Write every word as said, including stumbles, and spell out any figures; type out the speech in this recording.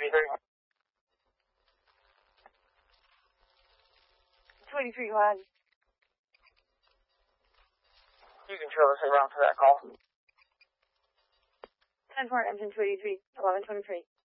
eighty-three. two eighty-three, go ahead. You can trail us around for that call. ten four, engine two eighty-three, eleven twenty-three.